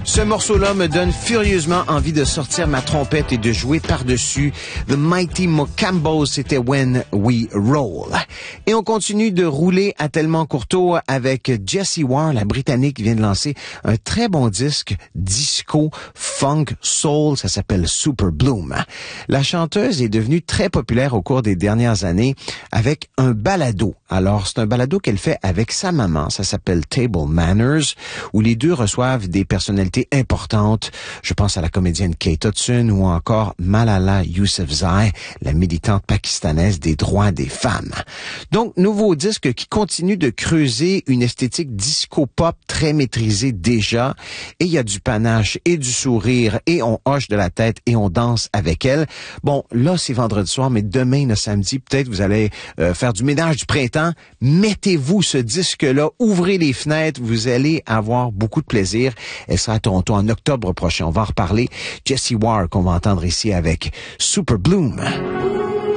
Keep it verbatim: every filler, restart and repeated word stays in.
Ce morceau-là me donne furieusement envie de sortir ma trompette et de jouer par-dessus. The Mighty Mocambos, c'était When We Roll. Et on continue de rouler à tellement courto avec Jessie Ware, la Britannique, qui vient de lancer un très bon disque disco, funk, soul, ça s'appelle Super Bloom. La chanteuse est devenue très populaire au cours des dernières années avec un balado. Alors, c'est un balado qu'elle fait avec sa maman, ça s'appelle Table Manners, où les deux reçoivent des personnalités importantes. Je pense à la comédienne Kate Hudson ou encore Malala Yousafzai, la militante pakistanaise des droits des femmes. Donc, nouveau disque qui continue de creuser une esthétique disco-pop très maîtrisée déjà. Et il y a du panache et du sourire et on hoche de la tête et on danse avec elle. Bon, là, c'est vendredi soir, mais demain, le samedi, peut-être vous allez euh, faire du ménage du printemps. Mettez-vous ce disque-là, ouvrez les fenêtres, vous allez avoir beaucoup de plaisir. Elle sera à Toronto en octobre prochain. On va en reparler. Jessie Ware, qu'on va entendre ici avec Super Bloom.